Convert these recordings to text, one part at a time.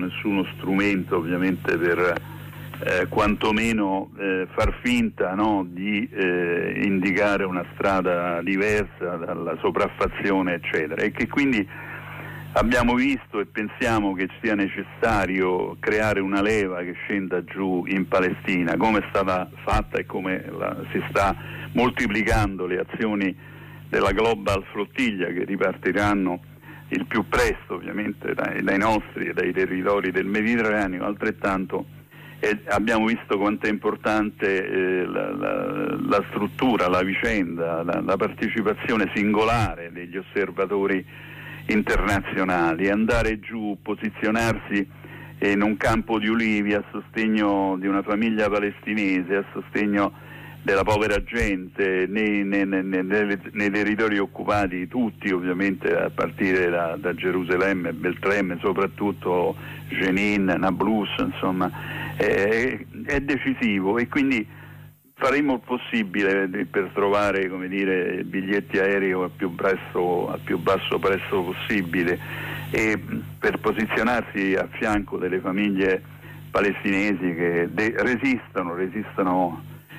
nessuno strumento ovviamente per quantomeno far finta, no, di indicare una strada diversa dalla sopraffazione eccetera, e che quindi abbiamo visto e pensiamo che sia necessario creare una leva che scenda giù in Palestina, come è stata fatta e come si sta moltiplicando le azioni della Global Flottiglia, che ripartiranno il più presto ovviamente dai nostri e dai territori del Mediterraneo. Altrettanto abbiamo visto quanto è importante la struttura, la vicenda, la partecipazione singolare degli osservatori internazionali, andare giù, posizionarsi in un campo di ulivi a sostegno di una famiglia palestinese, a sostegno della povera gente nei territori occupati, tutti ovviamente, a partire da Gerusalemme, Betlemme, soprattutto Jenin, Nablus, insomma, è decisivo, e quindi faremo il possibile per trovare, come dire, biglietti aerei a più basso prezzo possibile, e per posizionarsi a fianco delle famiglie palestinesi che resistono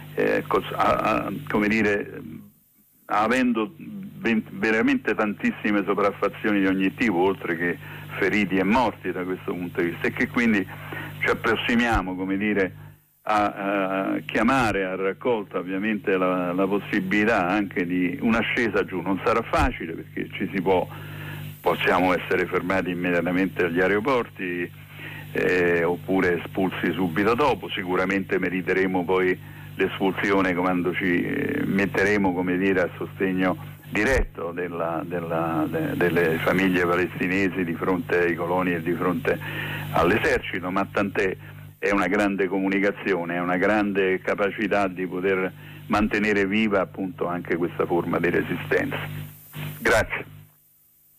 come dire, avendo veramente tantissime sopraffazioni di ogni tipo, oltre che feriti e morti da questo punto di vista, e che quindi ci approssimiamo, come dire, a chiamare a raccolta ovviamente la possibilità anche di un'ascesa giù. Non sarà facile, perché possiamo essere fermati immediatamente agli aeroporti oppure espulsi subito dopo. Sicuramente meriteremo poi l'espulsione quando ci metteremo, come dire, a sostegno diretto delle famiglie palestinesi di fronte ai coloni e di fronte all'esercito, ma tant'è. È una grande comunicazione, è una grande capacità di poter mantenere viva appunto anche questa forma di resistenza. Grazie.